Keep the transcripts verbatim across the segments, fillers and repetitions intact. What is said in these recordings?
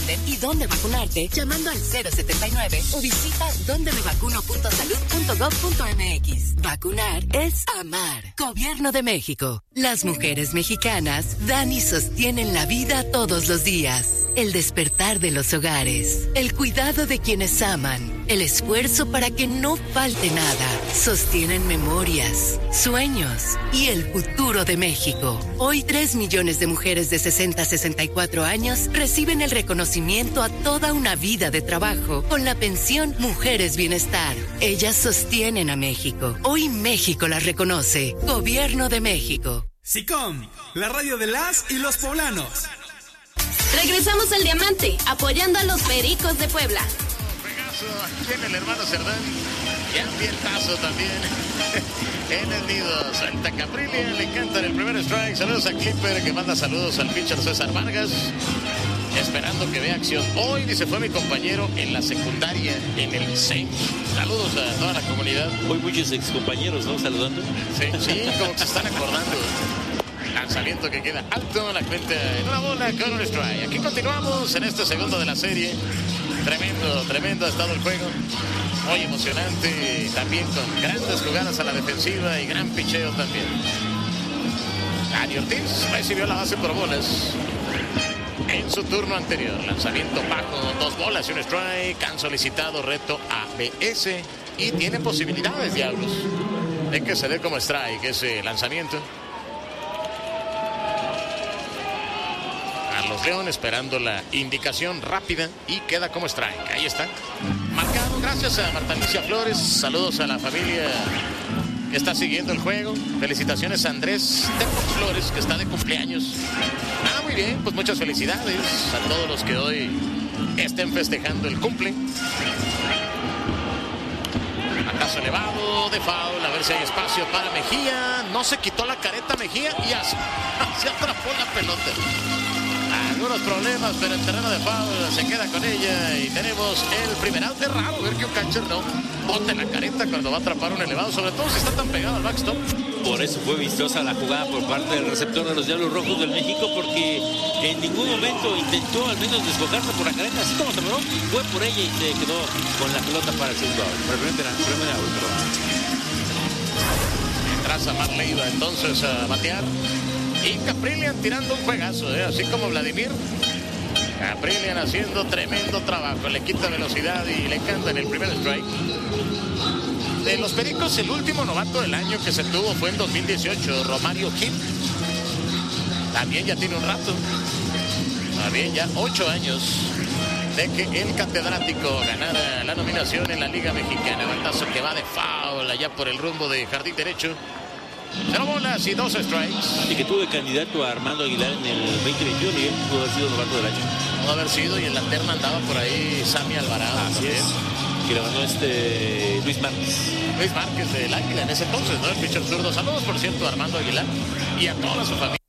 atienden y dónde vacunarte llamando al cero setenta y nueve o visita donde me vacuno punto salud punto gov punto mx. Vacunar es amar. Gobierno de México. Las mujeres mexicanas dan y sostienen la vida todos los días. El despertar de los hogares, el cuidado de quienes aman, el esfuerzo para que no falte nada. Sostienen memorias, sueños y el futuro de México. Hoy tres millones de mujeres de sesenta a sesenta y cuatro años reciben el reconocimiento a toda una vida de trabajo con la pensión Mujeres Bienestar. Ellas sostienen a México. Hoy México las reconoce. Gobierno de México. SICOM, la radio de las y los poblanos. Regresamos al Diamante, apoyando a los Pericos de Puebla. Pegaso, aquí en el hermano Cerdán. Y ambientazo también en el nido. Salta Caprilia, le encanta el primer strike. Saludos a Clipper, que manda saludos al pitcher César Vargas. Esperando que vea acción. Hoy, dice, fue mi compañero en la secundaria, en el C. Saludos a toda la comunidad. Hoy muchos excompañeros, ¿no? Saludando. Sí, sí, como que se están acordando. Lanzamiento que queda alto, la cuenta en una bola con un strike. Aquí continuamos en este segundo de la serie. Tremendo, tremendo ha estado el juego. Muy emocionante, también con grandes jugadas a la defensiva y gran picheo también. Dani Ortiz recibió la base por bolas en su turno anterior. Lanzamiento bajo, dos bolas y un strike. Han solicitado reto A B S y tienen posibilidades, Diablos, de que se dé como strike ese lanzamiento. Carlos León esperando la indicación rápida y queda como strike. Ahí está. Marcado, gracias a Marta Alicia Flores. Saludos a la familia que está siguiendo el juego. Felicitaciones a Andrés Tepo Flores, que está de cumpleaños. Ah, muy bien, pues muchas felicidades a todos los que hoy estén festejando el cumple. Acaso elevado de foul, a ver si hay espacio para Mejía. No se quitó la careta Mejía y así, así atrapó la pelota. Algunos problemas, pero en terreno de foul se queda con ella y tenemos el primer out. Es raro ver que un catcher no bote la careta cuando va a atrapar un elevado, sobre todo si está tan pegado al backstop. Por eso fue vistosa la jugada por parte del receptor de los Diablos Rojos del México, porque en ningún momento intentó al menos desbocarse por la careta, así como se paró, fue por ella y se quedó con la pelota para el segundo out. Para el primer, primer out. Traza Marley iba entonces a batear. Y Caprillian tirando un juegazo, ¿eh? Así como Vladimir. Caprillian haciendo tremendo trabajo. Le quita velocidad y le canta en el primer strike. De los Pericos, el último novato del año que se tuvo fue en dos mil dieciocho, Romario Gil. También ya tiene un rato. También ya ocho años de que el catedrático ganara la nominación en la Liga Mexicana. Batazo que va de foul allá por el rumbo de jardín derecho. Cero bolas y dos strikes. Y que tuvo de candidato a Armando Aguilar en el veinte veintiuno y él pudo haber sido novato del año. Pudo haber sido, y en la terna andaba por ahí Sammy Alvarado. Así también es. Que le mandó este Luis Márquez. Luis Márquez del Águila en ese entonces, ¿no? El pitcher zurdo. Saludos, por cierto, a Armando Aguilar y a toda su familia.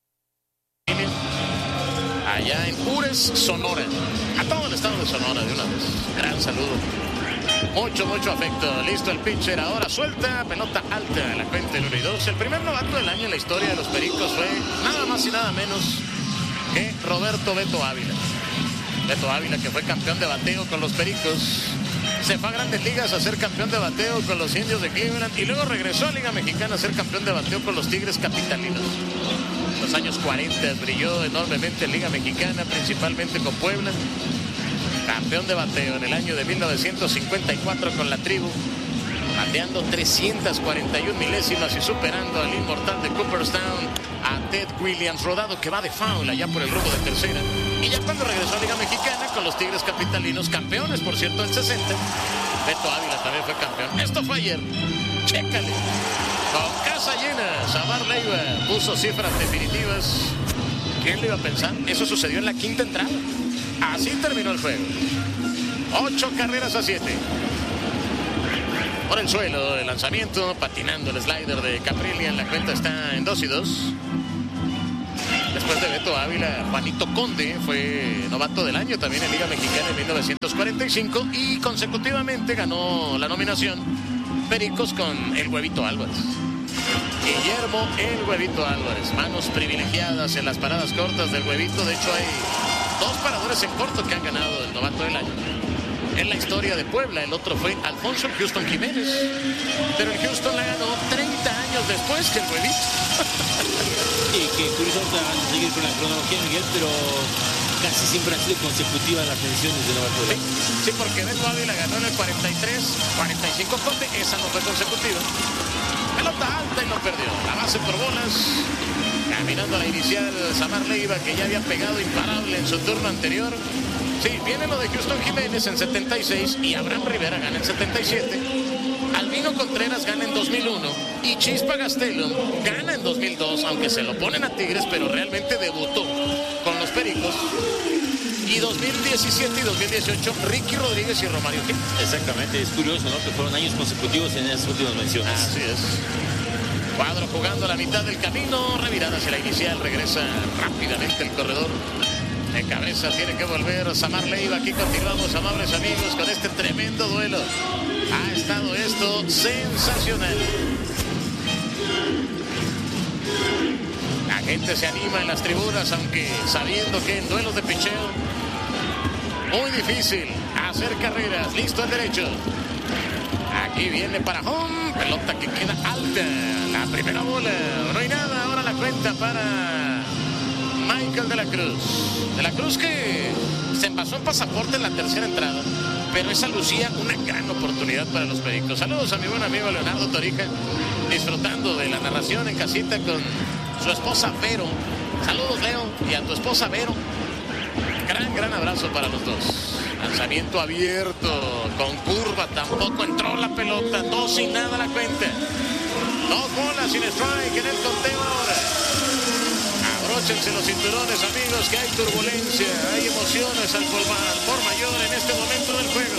Allá en Ures, Sonora. A todo el estado de Sonora de una vez. Gran saludo. Mucho, mucho afecto. Listo el pitcher. Ahora suelta. Pelota alta. La cuenta el uno y dos. El primer novato del año en la historia de los Pericos fue nada más y nada menos que Roberto Beto Ávila. Beto Ávila, que fue campeón de bateo con los Pericos. Se fue a Grandes Ligas a ser campeón de bateo con los Indios de Cleveland. Y luego regresó a Liga Mexicana a ser campeón de bateo con los Tigres Capitalinos. En los años cuarenta brilló enormemente en Liga Mexicana, principalmente con Puebla. Campeón de bateo en el año de mil novecientos cincuenta y cuatro con la tribu, bateando trescientas cuarenta y una milésimas y superando al inmortal de Cooperstown, a Ted Williams, rodado que va de foul allá por el rumbo de tercera. Y ya cuando regresó a Liga Mexicana con los Tigres Capitalinos, campeones por cierto en sesenta, Beto Ávila también fue campeón. Esto fue ayer, chécale, con casa llena. Samar Leiva puso cifras definitivas. ¿Quién le iba a pensar? Eso sucedió en la quinta entrada. Así terminó el juego. Ocho carreras a siete. Por el suelo, el lanzamiento, patinando el slider de Caprillian. La cuenta está en dos y dos. Después de Beto Ávila, Juanito Conde fue novato del año también en Liga Mexicana en mil novecientos cuarenta y cinco. Y consecutivamente ganó la nominación Pericos con el Huevito Álvarez. Guillermo el Huevito Álvarez. Manos privilegiadas en las paradas cortas del Huevito. De hecho hay dos paradores en corto que han ganado el novato del año. En la historia de Puebla, el otro fue Alfonso Houston Jiménez. Pero el Houston la ganó treinta años después que el Huevito. Y que curiosamente van a seguir con la cronología, Miguel, pero casi siempre han sido consecutivas las ediciones de novato del año. Sí, sí, porque Beto Ávila ganó en el cuarenta y tres, cuarenta y cinco Conde, esa no fue consecutiva. Pelota alta y no perdió. La base por bolas. Caminando a la inicial, Samar Leiva, que ya había pegado imparable en su turno anterior. Sí, viene lo de Houston Jiménez en setenta y seis y Abraham Rivera gana en setenta y siete. Albino Contreras gana en dos mil uno y Chispa Gastelum gana en dos mil dos, aunque se lo ponen a Tigres, pero realmente debutó con los Pericos. Y dos mil diecisiete y dos mil dieciocho, Ricky Rodríguez y Romario Gil. Exactamente, es curioso, ¿no? Que fueron años consecutivos en esas últimas menciones. Así es. Cuadro jugando a la mitad del camino, revirada hacia la inicial, regresa rápidamente el corredor. De cabeza tiene que volver Samar Leiva. Aquí continuamos, amables amigos, con este tremendo duelo. Ha estado esto sensacional. La gente se anima en las tribunas, aunque sabiendo que en duelos de picheo muy difícil hacer carreras. Listo el derecho. Aquí viene para home. Pelota que queda alta. La primera bola. No hay nada. Ahora la cuenta para Michael de la Cruz. De la Cruz que se envasó en pasaporte en la tercera entrada. Pero esa lucía una gran oportunidad para los Pericos. Saludos a mi buen amigo Leonardo Torija. Disfrutando de la narración en casita con su esposa Vero. Saludos, Leo. Y a tu esposa Vero. Gran, gran abrazo para los dos. Lanzamiento abierto, con curva, tampoco entró la pelota, dos sin nada la cuenta. Dos bolas sin strike en el conteo ahora. Abróchense los cinturones, amigos, que hay turbulencia, hay emociones al por, al por mayor en este momento del juego.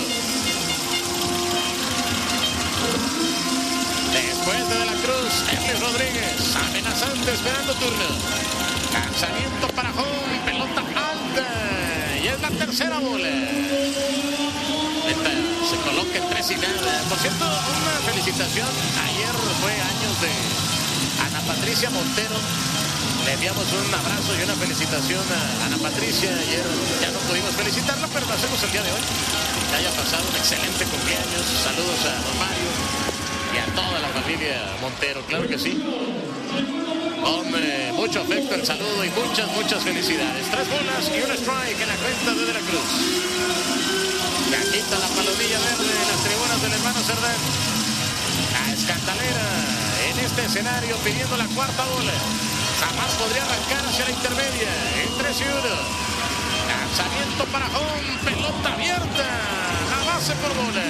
Después de De la Cruz, Erles Rodríguez, amenazante, esperando turno. Lanzamiento para home, pelota alta. Y es la tercera bola. Esta se coloca en tres y nada. Por cierto, una felicitación. Ayer fue años de Ana Patricia Montero. Le enviamos un abrazo y una felicitación a Ana Patricia. Ayer ya no pudimos felicitarla, pero lo hacemos el día de hoy. Que haya pasado un excelente cumpleaños. Saludos a don Mario y a toda la familia Montero. Claro que sí. Con eh, mucho afecto el saludo y muchas, muchas felicidades. Tres bolas y un strike en la cuenta de De la Cruz. Ya quita la palomilla verde en las tribunas del hermano Cerdán. La escandalera en este escenario pidiendo la cuarta bola. Samar podría arrancar hacia la intermedia. En tres y uno. Lanzamiento para home. Pelota abierta. La base por bola.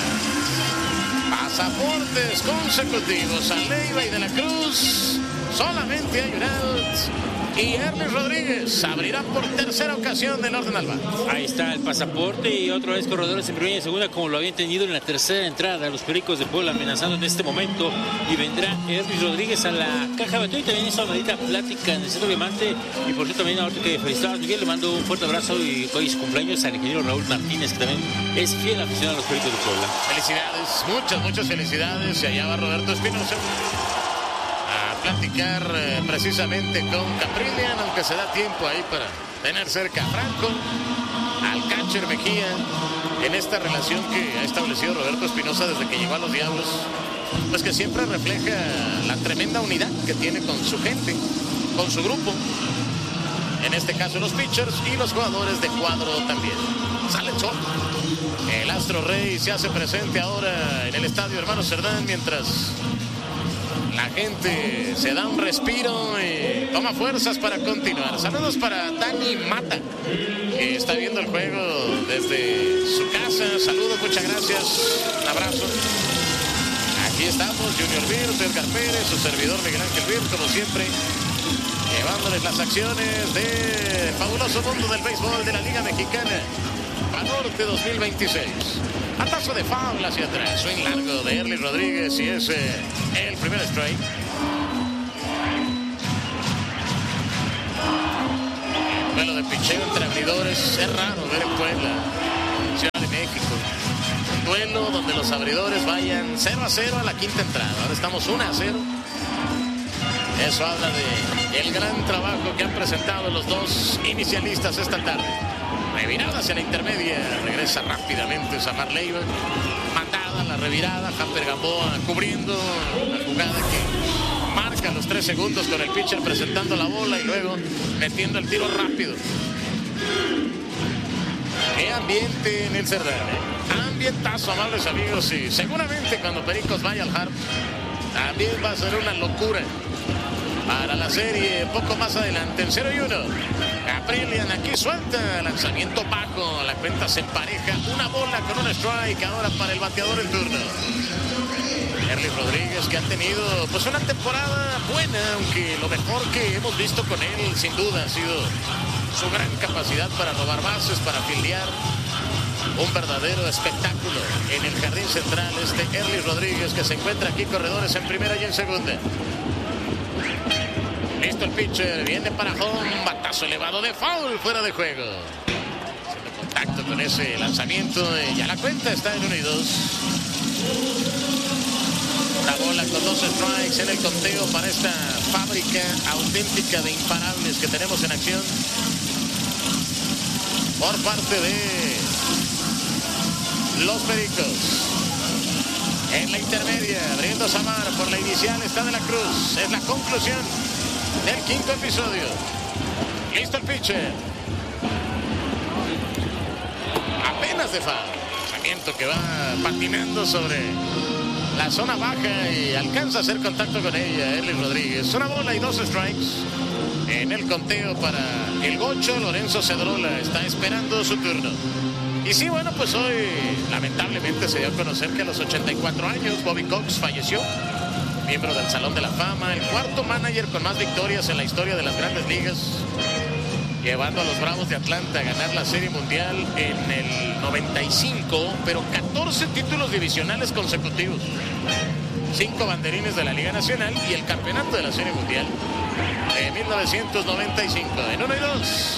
Pasaportes consecutivos a Leiva y De la Cruz. Solamente hay un out. Y Erles Rodríguez abrirá por tercera ocasión del orden al bat. Ahí está el pasaporte y otra vez corredores en primera y segunda, como lo habían tenido en la tercera entrada. Los Pericos de Puebla amenazando en este momento. Y vendrá Erles Rodríguez a la caja de bateo. Y también hizo una maldita plática en el centro diamante. Y por cierto, también ahorita que felicitaba a Miguel, le mando un fuerte abrazo y hoy es cumpleaños al ingeniero Raúl Martínez, que también es fiel aficionado a los Pericos de Puebla. Felicidades, muchas, muchas felicidades. Y allá va Roberto Espinosa a platicar eh, precisamente con Caprillian, aunque se da tiempo ahí para tener cerca a Franco, al catcher Mejía, en esta relación que ha establecido Roberto Espinosa desde que llegó a los Diablos, pues que siempre refleja la tremenda unidad que tiene con su gente, con su grupo, en este caso los pitchers y los jugadores de cuadro también. Sale el sol. El Astro Rey se hace presente ahora en el estadio Hermano Cerdán, mientras la gente se da un respiro y toma fuerzas para continuar. Saludos para Dani Mata, que está viendo el juego desde su casa. Saludos, muchas gracias. Un abrazo. Aquí estamos, Junior Virt, Edgar Pérez, su servidor Miguel Ángel Virt, como siempre, llevándoles las acciones del fabuloso mundo del béisbol de la Liga Mexicana. Banorte dos mil veintiséis. Atazo de foul hacia atrás. Swing largo de Erles Rodríguez y es eh, el primer strike. El duelo de picheo entre abridores es raro ver en Puebla, Ciudad de México. Un duelo donde los abridores vayan cero a cero a la quinta entrada. Ahora estamos uno a cero. Eso habla de el gran trabajo que han presentado los dos inicialistas esta tarde. Revirada hacia la intermedia. Regresa rápidamente Samar Leiva. Mandada la revirada. Hamper Gamboa cubriendo la jugada que marca los tres segundos con el pitcher presentando la bola y luego metiendo el tiro rápido. Qué ambiente en el Cerdán, ¿eh? Ambientazo, amables amigos. Y seguramente cuando Pericos vaya al Hard también va a ser una locura. Para la serie, poco más adelante, en cero y uno. Caprillian aquí suelta, lanzamiento bajo, la cuenta se empareja, una bola con un strike, ahora para el bateador en turno. Erly Rodríguez, que ha tenido pues una temporada buena, aunque lo mejor que hemos visto con él, sin duda, ha sido su gran capacidad para robar bases, para fildear. Un verdadero espectáculo en el jardín central, este Erly Rodríguez, que se encuentra aquí, corredores en primera y en segunda. Listo el pitcher, viene para home, batazo elevado de foul, fuera de juego. Haciendo contacto con ese lanzamiento, y ya la cuenta está en uno y dos. La bola con dos strikes en el conteo para esta fábrica auténtica de imparables que tenemos en acción. Por parte de los Pericos. En la intermedia, abriendo Samar por la inicial, está De la Cruz. Es la conclusión del quinto episodio. Listo el pitcher. Apenas de foul. Lanzamiento que va patinando sobre la zona baja y alcanza a hacer contacto con ella Erly Rodríguez. Una bola y dos strikes en el conteo para el gocho. Lorenzo Cedrola está esperando su turno. Y sí, bueno, pues hoy lamentablemente se dio a conocer que a los ochenta y cuatro años Bobby Cox falleció. Miembro del Salón de la Fama, el cuarto manager con más victorias en la historia de las Grandes Ligas, llevando a los Bravos de Atlanta a ganar la Serie Mundial en el noventa y cinco, pero catorce títulos divisionales consecutivos, cinco banderines de la Liga Nacional y el campeonato de la Serie Mundial de mil novecientos noventa y cinco. En uno y dos.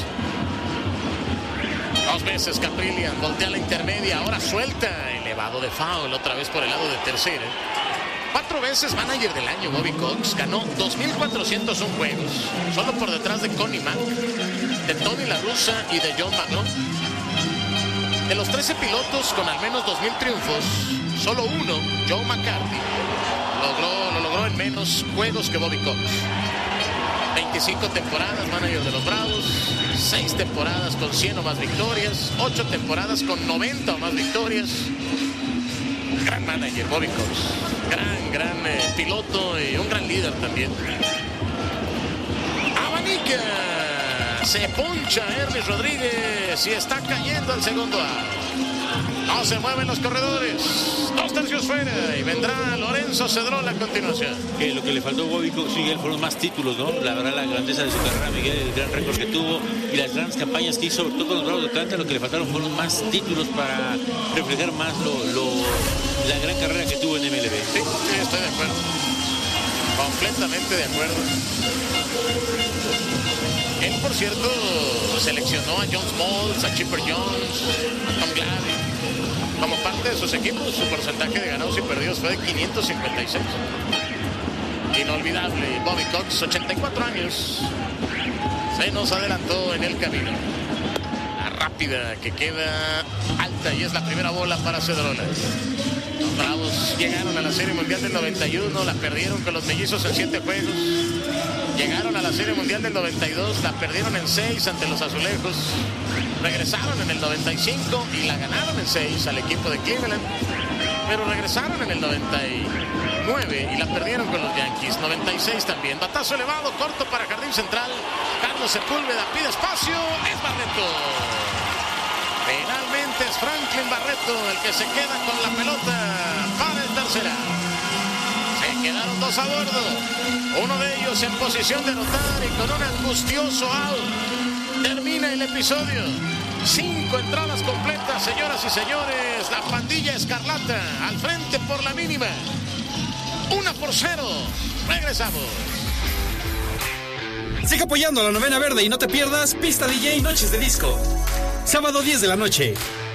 Dos veces Caprillian voltea a la intermedia, ahora suelta, elevado de foul, otra vez por el lado de tercera. Cuatro veces manager del año Bobby Cox, ganó dos mil cuatrocientos uno juegos, solo por detrás de Connie Mack, de Tony La Russa y de John Magnon. De los trece pilotos con al menos dos mil triunfos, solo uno, Joe McCarthy, logró, lo logró en menos juegos que Bobby Cox. veinticinco temporadas manager de los Bravos, seis temporadas con cien o más victorias, ocho temporadas con noventa o más victorias. Gran manager Bobby Cox, gran, gran eh, piloto y un gran líder también. Abanica, se poncha Erly Rodríguez y está cayendo al segundo out. No se mueven los corredores, dos tercios fuera y vendrá Lorenzo Cedrola a continuación. Que lo que le faltó a Bobby Cox, Miguel, fueron más títulos, ¿no? La verdad, la grandeza de su carrera, Miguel, el gran récord que tuvo y las grandes campañas que hizo, sobre todo con los Bravos de Atlanta, lo que le faltaron fueron más títulos para reflejar más lo, lo, la gran carrera que tuvo en M L B. Sí, sí, estoy de acuerdo. Completamente de acuerdo. Él, por cierto, seleccionó a John Smoltz, a Chipper Jones, a Tom Glavine como parte de sus equipos. Su porcentaje de ganados y perdidos fue de quinientos cincuenta y seis. Inolvidable Bobby Cox, ochenta y cuatro años, se nos adelantó en el camino. La rápida que queda alta y es la primera bola para Cedrola. Los Bravos llegaron a la Serie Mundial del noventa y uno, la perdieron con los Mellizos en siete juegos. Llegaron a la Serie Mundial del noventa y dos, la perdieron en seis ante los Azulejos. Regresaron en el noventa y cinco y la ganaron en seis al equipo de Cleveland. Pero regresaron en el noventa y nueve y la perdieron con los Yankees. noventa y seis también. Batazo elevado, corto para Jardín Central. Carlos Sepúlveda pide espacio. Es Barreto. Finalmente es Franklin Barreto el que se queda con la pelota para el tercera. Se quedaron dos a bordo. Uno de ellos en posición de anotar y con un angustioso out. Termina el episodio. Cinco entradas completas, señoras y señores. La pandilla escarlata al frente por la mínima. Una por cero. Regresamos. Sigue apoyando a la Novena Verde y no te pierdas Pista D J Noches de Disco. Sábado diez de la noche.